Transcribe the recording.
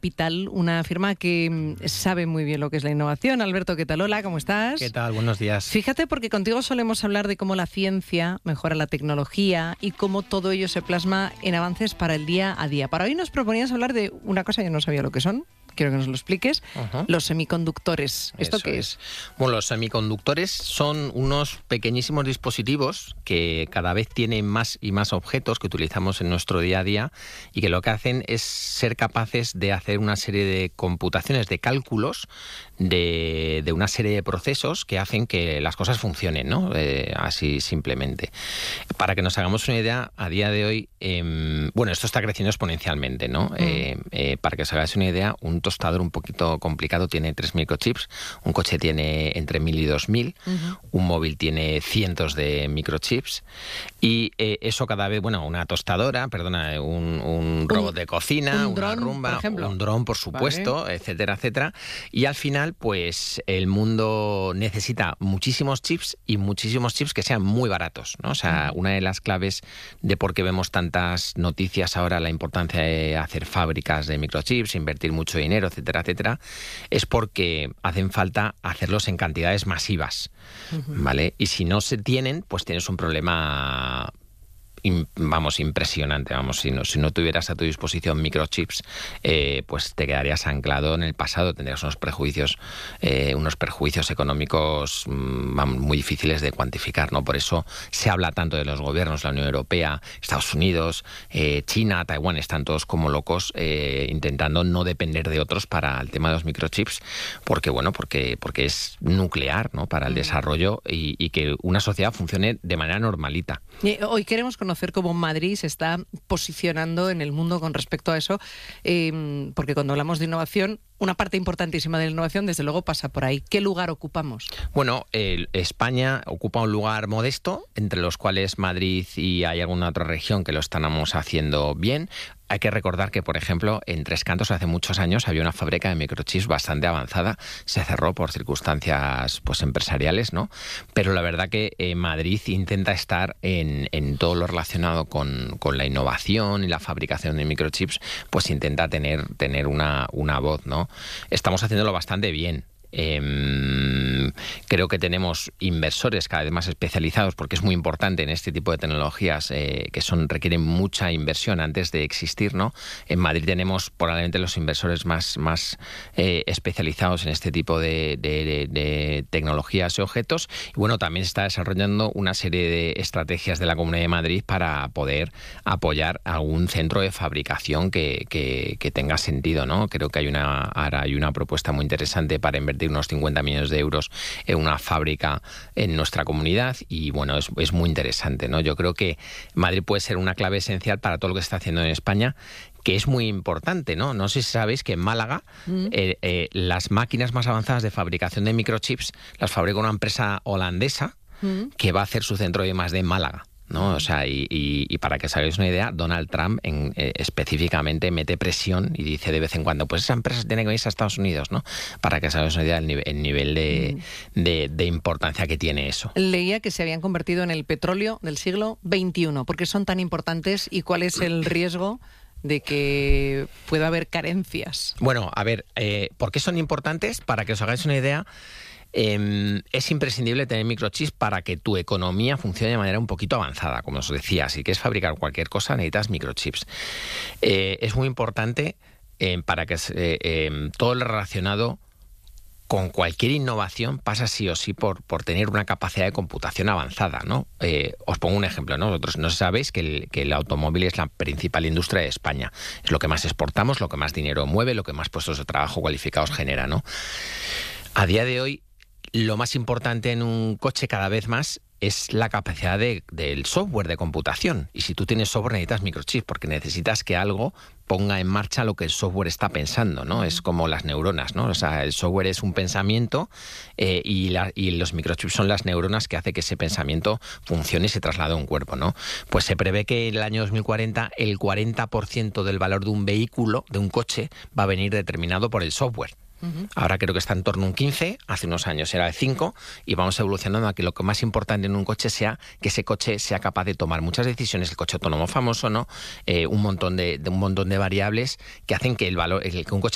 Capital, una firma que sabe muy bien lo que es la innovación. Alberto, ¿qué tal? Hola, ¿cómo estás? ¿Qué tal? Buenos días. Fíjate, porque contigo solemos hablar de cómo la ciencia mejora la tecnología y cómo todo ello se plasma en avances para el día a día. Para hoy nos proponías hablar de una cosa que yo no sabía lo que son. Quiero que nos lo expliques. Los semiconductores. ¿Esto qué es? Bueno, los semiconductores son unos pequeñísimos dispositivos que cada vez tienen más y más objetos que utilizamos en nuestro día a día y que lo que hacen es ser capaces de hacer una serie de computaciones, de cálculos, de una serie de procesos que hacen que las cosas funcionen, ¿no? Así simplemente. Para que nos hagamos una idea, a día de hoy, bueno, esto está creciendo exponencialmente, ¿no? Para que os hagáis una idea, un tostador un poquito complicado tiene 3 microchips, un coche tiene entre 1000 y 2000, un móvil tiene cientos de microchips y eso cada vez, bueno, una tostadora, perdona, un robot de cocina, una rumba, un dron, por supuesto, vale, etcétera, etcétera. Y al final, pues el mundo necesita muchísimos chips y muchísimos chips que sean muy baratos, ¿no? O sea, una de las claves de por qué vemos tantas noticias ahora, la importancia de hacer fábricas de microchips, invertir mucho dinero, etcétera, etcétera, es porque hacen falta hacerlos en cantidades masivas, ¿vale? Y si no se tienen, pues tienes un problema impresionante. Si no tuvieras a tu disposición microchips, pues te quedarías anclado en el pasado, tendrías unos perjuicios económicos muy difíciles de cuantificar, ¿no? Por eso se habla tanto de los gobiernos, la Unión Europea, Estados Unidos, China, Taiwán, están todos como locos intentando no depender de otros para el tema de los microchips, porque es nuclear, ¿no? Para el desarrollo y que una sociedad funcione de manera normalita. Hoy queremos conocer cómo Madrid se está posicionando en el mundo con respecto a eso, porque cuando hablamos de innovación, una parte importantísima de la innovación, desde luego, pasa por ahí. ¿Qué lugar ocupamos? Bueno, España ocupa un lugar modesto, entre los cuales Madrid y hay alguna otra región que lo estamos haciendo bien. Hay que recordar que, por ejemplo, en Tres Cantos hace muchos años había una fábrica de microchips bastante avanzada. Se cerró por circunstancias pues empresariales, ¿no? Pero la verdad que Madrid intenta estar en todo lo relacionado con la innovación y la fabricación de microchips, pues intenta tener una voz, ¿no? Estamos haciéndolo bastante bien. Creo que tenemos inversores cada vez más especializados, porque es muy importante en este tipo de tecnologías que requieren mucha inversión antes de existir, ¿no? En Madrid tenemos probablemente los inversores más especializados en este tipo de tecnologías y objetos. Y bueno, también se está desarrollando una serie de estrategias de la Comunidad de Madrid para poder apoyar algún centro de fabricación que tenga sentido, ¿no? Creo que ahora hay una propuesta muy interesante para invertir unos 50 millones de euros en una fábrica en nuestra comunidad y bueno, es muy interesante, ¿no? Yo creo que Madrid puede ser una clave esencial para todo lo que se está haciendo en España, que es muy importante, ¿no? No sé si sabéis que en Málaga las máquinas más avanzadas de fabricación de microchips las fabrica una empresa holandesa que va a hacer su centro de I+D en Málaga, ¿no? O sea, y para que os hagáis una idea, Donald Trump específicamente mete presión y dice de vez en cuando, pues esa empresa tiene que irse a Estados Unidos, ¿no? Para que os hagáis una idea del nivel de importancia que tiene eso. Leía que se habían convertido en el petróleo del siglo XXI. ¿Por qué son tan importantes y cuál es el riesgo de que pueda haber carencias? Bueno, a ver, ¿por qué son importantes? Para que os hagáis una idea, es imprescindible tener microchips para que tu economía funcione de manera un poquito avanzada, como os decía. Si quieres fabricar cualquier cosa, necesitas microchips. Es muy importante para que todo lo relacionado con cualquier innovación pasa sí o sí por tener una capacidad de computación avanzada, ¿no? Os pongo un ejemplo, ¿no? Vosotros no sabéis que el automóvil es la principal industria de España. Es lo que más exportamos, lo que más dinero mueve, lo que más puestos de trabajo cualificados genera, ¿no? A día de hoy, lo más importante en un coche cada vez más es la capacidad del software de computación. Y si tú tienes software, necesitas microchips, porque necesitas que algo ponga en marcha lo que el software está pensando, ¿no? Es como las neuronas, ¿no? O sea, el software es un pensamiento y los microchips son las neuronas que hace que ese pensamiento funcione y se traslade a un cuerpo, ¿no? Pues se prevé que en el año 2040 el 40% del valor de un vehículo, de un coche, va a venir determinado por el software. Ahora creo que está en torno a un 15, hace unos años era el 5, y vamos evolucionando a que lo que más importante en un coche sea que ese coche sea capaz de tomar muchas decisiones, el coche autónomo famoso, ¿no? Un montón de variables que hacen que que un coche